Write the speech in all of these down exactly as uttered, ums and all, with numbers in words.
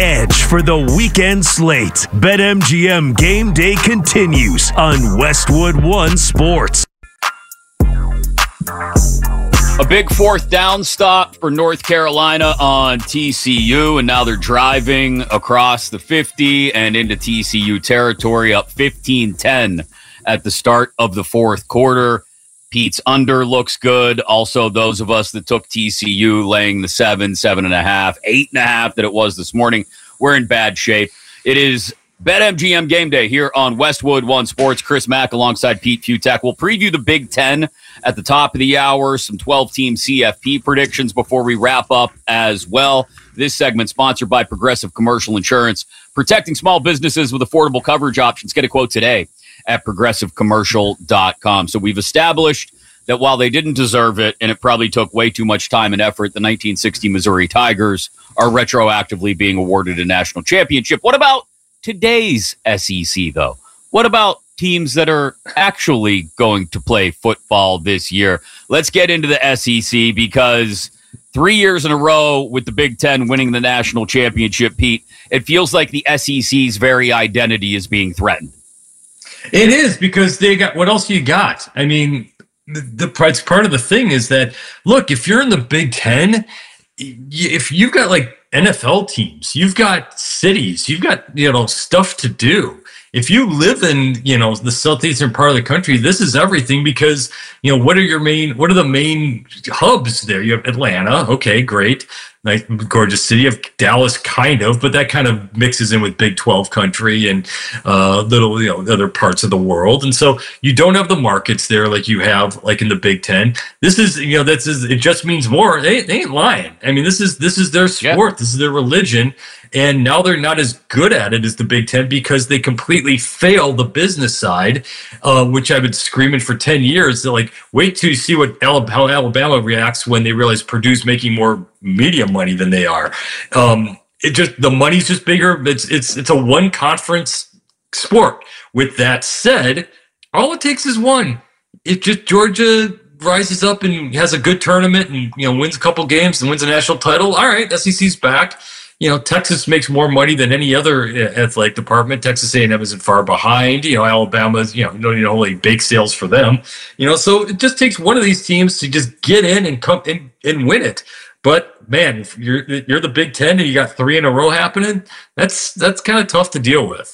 edge for the weekend slate. BetMGM Game Day continues on Westwood One Sports. A big fourth down stop for North Carolina on T C U, and now they're driving across the fifty and into T C U territory, up fifteen ten at the start of the fourth quarter. Pete's under looks good. Also, those of us that took T C U laying the seven, seven and a half, eight and a half that it was this morning, we're in bad shape. It is BetMGM Game Day here on Westwood One Sports. Chris Mack alongside Pete Futek. We'll preview the Big Ten at the top of the hour, some twelve-team C F P predictions before we wrap up as well. This segment sponsored by Progressive Commercial Insurance, protecting small businesses with affordable coverage options. Get a quote today at progressive commercial dot com. So we've established that while they didn't deserve it, and it probably took way too much time and effort, the nineteen sixty Missouri Tigers are retroactively being awarded a national championship. What about today's S E C, though? What about teams that are actually going to play football this year? Let's get into the S E C, because three years in a row with the Big Ten winning the national championship, Pete, it feels like the S E C's very identity is being threatened. It is, because they got, what else you got? I mean, the, the part of the thing is that, look, if you're in the Big Ten, if you've got like N F L teams, you've got cities, you've got, you know, stuff to do. If you live in, you know, the southeastern part of the country, this is everything, because, you know, what are your main, what are the main hubs there? You have Atlanta. Okay, great. Nice, gorgeous city. You have Dallas, kind of, but that kind of mixes in with Big twelve country and uh, little, you know, other parts of the world. And so you don't have the markets there like you have like in the Big Ten. This is, you know, that's, it just means more. They, they ain't lying. I mean, this is, this is their sport. Yeah. This is their religion. And now they're not as good at it as the Big Ten, because they completely fail the business side, uh, which I've been screaming for ten years. They're like, wait till you see what Alabama, how Alabama reacts when they realize Purdue's making more media money than they are. Um, it just, the money's just bigger. It's, it's, it's a one conference sport. With that said, all it takes is one. It just, Georgia rises up and has a good tournament and, you know, wins a couple games and wins a national title. All right, S E C's back. You know, Texas makes more money than any other athletic department. Texas A and M isn't far behind. You know, Alabama's, you know, no need to only bake sales for them. You know, so it just takes one of these teams to just get in and come in and win it. But man, if you're you're the Big Ten and you got three in a row happening, that's that's kind of tough to deal with.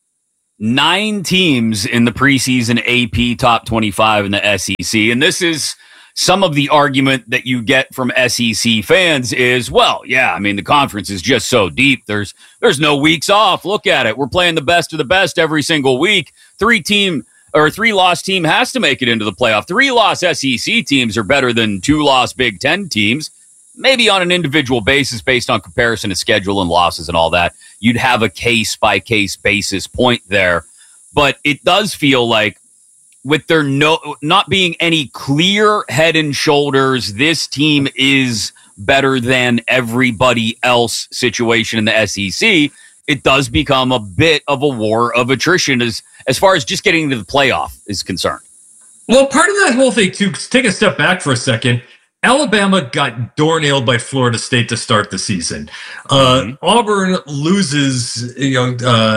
Nine teams in the preseason A P top twenty-five in the S E C, and this is some of the argument that you get from S E C fans is, well, yeah, I mean, the conference is just so deep. There's there's no weeks off. Look at it. We're playing the best of the best every single week. Three team or three loss team has to make it into the playoff. Three loss S E C teams are better than two loss Big Ten teams. Maybe on an individual basis based on comparison of schedule and losses and all that, you'd have a case by case basis point there. But it does feel like, with there no not being any clear head and shoulders, this team is better than everybody else situation in the S E C, it does become a bit of a war of attrition as, as far as just getting into the playoff is concerned. Well, part of that whole thing, too, take a step back for a second. Alabama got door-nailed by Florida State to start the season. Uh, mm-hmm. Auburn loses, you know,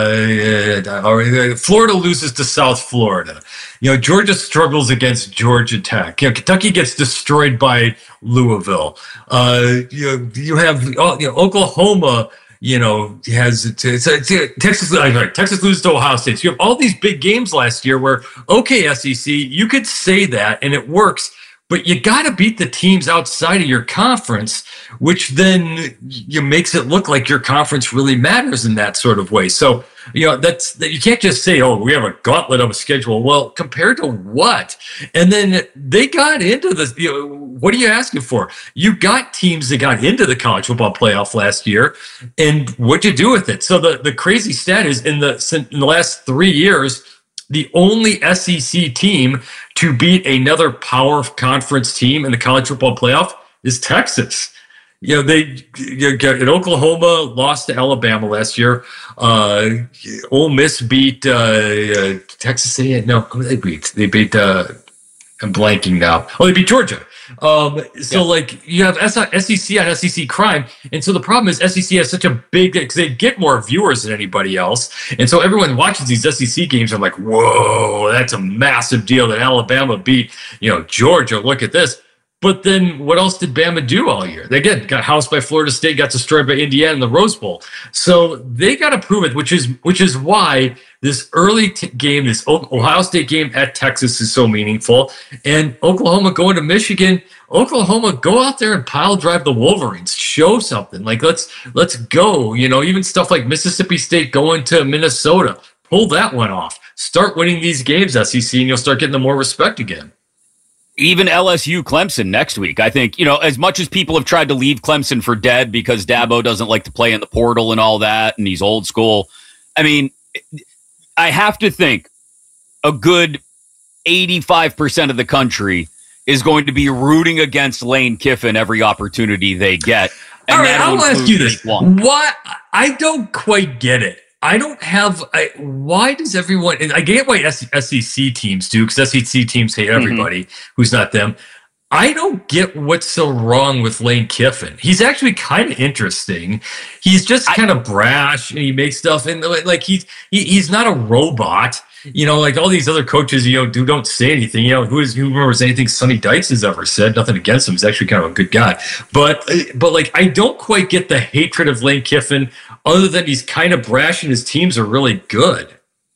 uh, Florida loses to South Florida. You know, Georgia struggles against Georgia Tech. You know, Kentucky gets destroyed by Louisville. Uh, you know, you have you know, Oklahoma. You know, has it's, it's, it's, Texas. Sorry, Texas loses to Ohio State. So you have all these big games last year where, okay, S E C, you could say that and it works. But you got to beat the teams outside of your conference, which then you makes it look like your conference really matters in that sort of way. So, you know, that's that you can't just say, oh, we have a gauntlet of a schedule. Well, compared to what? And then they got into the, you know, what are you asking for? You got teams that got into the college football playoff last year, and what'd you do with it? So the, the crazy stat is in the in the last three years, the only S E C team to beat another power conference team in the college football playoff is Texas. You know, they you know, in Oklahoma lost to Alabama last year. Uh, Ole Miss beat uh, uh, Texas A and M. No, who did they beat? They beat uh, I'm blanking now. Oh, they beat Georgia. Um, so, yeah. like, you have S E C on S E C crime. And so the problem is S E C has such a big, because they get more viewers than anybody else. And so everyone watches these S E C games are like, whoa, that's a massive deal that Alabama beat, you know, Georgia. Look at this. But then what else did Bama do all year? They again got housed by Florida State, got destroyed by Indiana in the Rose Bowl. So they got to prove it, which is which is why this early t- game, this Ohio State game at Texas is so meaningful. And Oklahoma going to Michigan, Oklahoma, go out there and pile drive the Wolverines. Show something. Like, let's let's go. You know, even stuff like Mississippi State going to Minnesota. Pull that one off. Start winning these games, S E C, and you'll start getting the more respect again. Even L S U Clemson next week. I think, you know, as much as people have tried to leave Clemson for dead because Dabo doesn't like to play in the portal and all that, and he's old school. I mean, I have to think a good eighty-five percent of the country is going to be rooting against Lane Kiffin every opportunity they get. And all right, I'll ask you this. What? I don't quite get it. I don't have. I, why does everyone? And I get why S E C teams do, because S E C teams hate everybody mm-hmm. who's not them. I don't get what's so wrong with Lane Kiffin. He's actually kind of interesting. He's just kind of brash, and he makes stuff, and like he's he, he's not a robot. You know, like all these other coaches, you know, do don't say anything. You know, who is who remembers anything Sonny Dykes has ever said? Nothing against him. He's actually kind of a good guy. But but like, I don't quite get the hatred of Lane Kiffin, other than he's kind of brash and his teams are really good.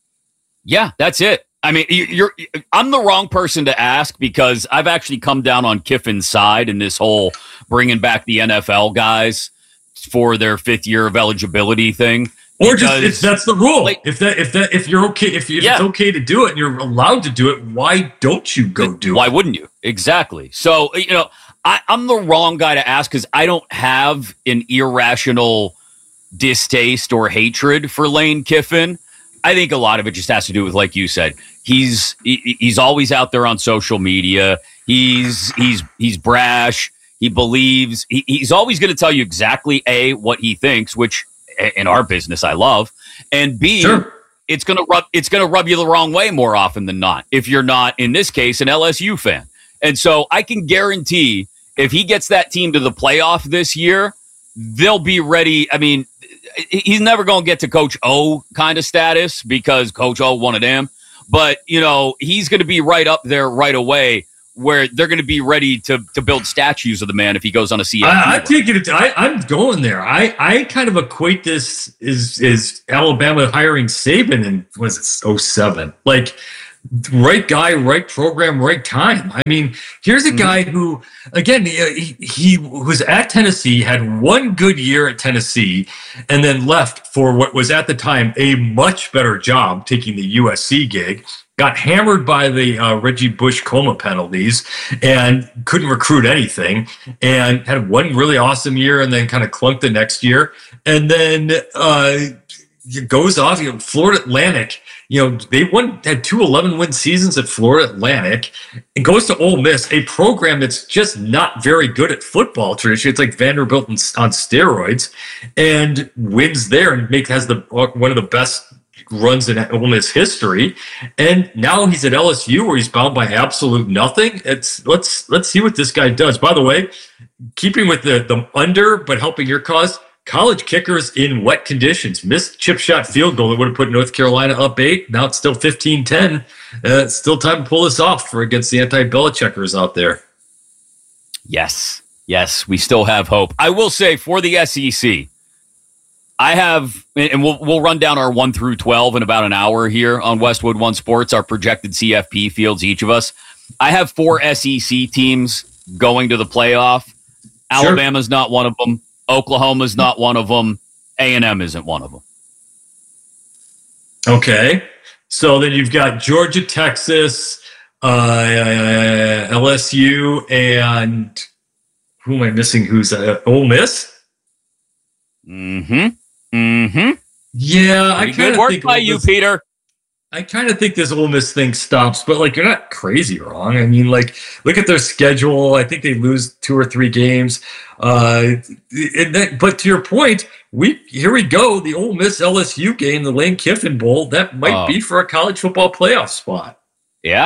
Yeah, that's it. I mean, you're I'm the wrong person to ask, because I've actually come down on Kiffin's side in this whole bringing back the N F L guys for their fifth year of eligibility thing. Or just if that's the rule. Like, if that if that if you're okay if, if yeah. it's okay to do it and you're allowed to do it, why don't you go do why it? Why wouldn't you? Exactly. So, you know, I, I'm the wrong guy to ask, because I don't have an irrational distaste or hatred for Lane Kiffin. I think a lot of it just has to do with, like you said, he's he, he's always out there on social media. He's he's he's brash. He believes he, he's always going to tell you exactly A, what he thinks, which in our business I love, and B, sure. it's gonna rub it's gonna rub you the wrong way more often than not if you're not, in this case, an L S U fan. And so I can guarantee if he gets that team to the playoff this year, they'll be ready. I mean, he's never going to get to Coach O kind of status, because Coach O wanted him, but you know, he's going to be right up there right away, where they're going to be ready to to build statues of the man if he goes on a C F P. I, I take it. I, I'm going there. I, I kind of equate this is is Alabama hiring Saban in, was it oh seven? Like, right guy, right program, right time. I mean, here's a mm-hmm. guy who, again, he, he was at Tennessee, had one good year at Tennessee, and then left for what was at the time a much better job, taking the U S C gig. Got hammered by the uh, Reggie Bush coma penalties and couldn't recruit anything, and had one really awesome year and then kind of clunked the next year. And then uh, it goes off, you know, Florida Atlantic, you know, they won, had two eleven win seasons at Florida Atlantic, and goes to Ole Miss, a program that's just not very good at football traditionally. It's like Vanderbilt on steroids, and wins there and make, has the one of the best runs in Ole Miss history. And now he's at L S U, where he's bound by absolute nothing. It's let's let's see what this guy does. By the way, keeping with the the under but helping your cause, college kickers in wet conditions missed chip shot field goal that would have put North Carolina up eight. Now it's still fifteen ten. Uh, it's still time to pull this off for against the anti-Belichickers out there. Yes, yes, we still have hope. I will say, for the S E C, I have, and we'll we'll run down our one through twelve in about an hour here on Westwood One Sports, our projected C F P fields, each of us. I have four S E C teams going to the playoff. Sure. Alabama's not one of them. Oklahoma's not one of them. A and M isn't one of them. Okay. So then you've got Georgia, Texas, uh, L S U, and who am I missing? Who's uh, Ole Miss? Mm-hmm. Mm-hmm. Yeah, I kind of work think by you, Miss, Peter. I kind of think this Ole Miss thing stops, but like, you're not crazy wrong. I mean, like, look at their schedule. I think they lose two or three games. Uh, and that, but to your point, we here we go. The Ole Miss L S U game, the Lane Kiffin Bowl, that might oh. be for a college football playoff spot. Yeah.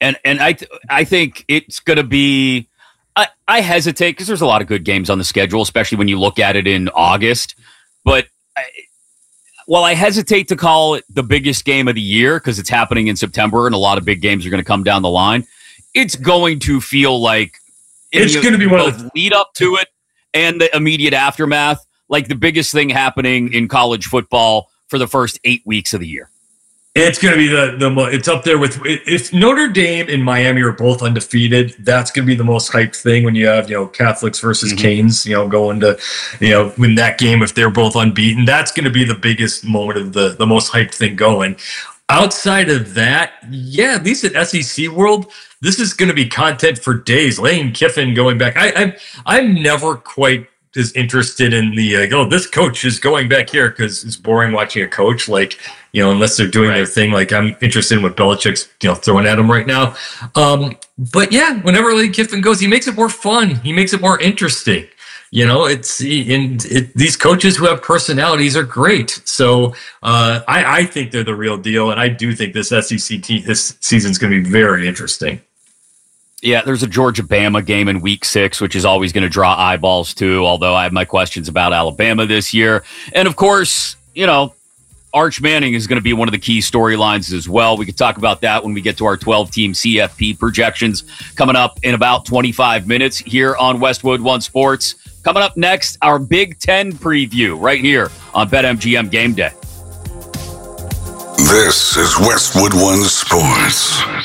And and I th- I think it's going to be. I, I hesitate because there's a lot of good games on the schedule, especially when you look at it in August. But I, while I hesitate to call it the biggest game of the year because it's happening in September and a lot of big games are going to come down the line, it's going to feel like it's going to be one of the lead up to it and the immediate aftermath, like the biggest thing happening in college football for the first eight weeks of the year. It's going to be the the mo- it's up there with if Notre Dame and Miami are both undefeated. That's going to be the most hyped thing when you have you know Catholics versus mm-hmm. Canes. You know going to you know win that game if they're both unbeaten. That's going to be the biggest moment of the the most hyped thing going. Outside of that, yeah, at least at S E C World, this is going to be content for days. Lane Kiffin going back. I I'm I'm never quite as interested in the uh, oh this coach is going back here because it's boring watching a coach like. You know, unless they're doing right. their thing, like I'm interested in what Belichick's, you know, throwing at him right now. Um, but yeah, whenever Lane Kiffin goes, he makes it more fun. He makes it more interesting. You know, it's in it, these coaches who have personalities are great. So uh, I, I think they're the real deal, and I do think this S E C team this season's going to be very interesting. Yeah, there's a Georgia-Bama game in week six, which is always going to draw eyeballs too. Although I have my questions about Alabama this year, and of course, you know. Arch Manning is going to be one of the key storylines as well. We could talk about that when we get to our twelve-team C F P projections coming up in about twenty-five minutes here on Westwood One Sports. Coming up next, our Big Ten preview right here on BetMGM Game Day. This is Westwood One Sports.